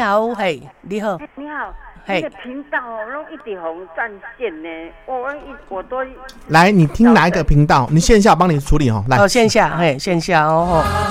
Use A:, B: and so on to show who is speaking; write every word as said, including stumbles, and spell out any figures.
A: 好，嘿，你好，
B: 你好，
A: 嘿
B: 那个频道哦，拢一直红占线呢，我我都
C: 来，你听哪一个频道？你线下我帮你处理哦。来，
A: 哦，线下，嘿，线下哦。